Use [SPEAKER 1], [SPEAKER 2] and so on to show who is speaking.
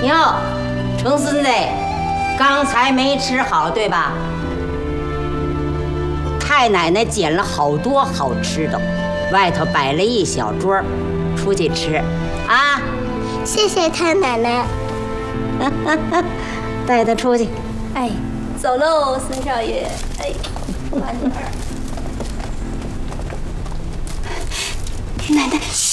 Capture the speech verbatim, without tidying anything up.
[SPEAKER 1] 哟，程孙子，刚才没吃好对吧？太奶奶捡了好多好吃的，外头摆了一小桌，出去吃啊！
[SPEAKER 2] 谢谢太奶奶。
[SPEAKER 1] 带他出去。
[SPEAKER 3] 哎，走喽，孙少爷。哎，慢点儿。
[SPEAKER 2] 奶奶。